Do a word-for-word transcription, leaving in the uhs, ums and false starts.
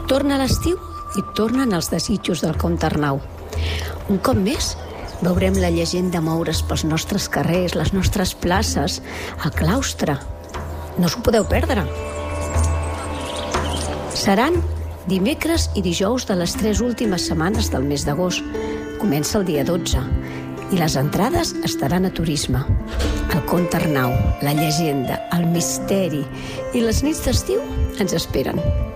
Torna l'estiu i tornen els desitjos del Comte Arnau. Un cop més, veurem la llegenda moure's pels nostres carrers, les nostres places, el claustre. No us ho podeu perdre. Seran dimecres i dijous de les tres últimes setmanes del mes d'agost. Comença el dia dotze i les entrades estaran a Turisme. El Comte Arnau, la llegenda, el misteri i les nits d'estiu ens esperen.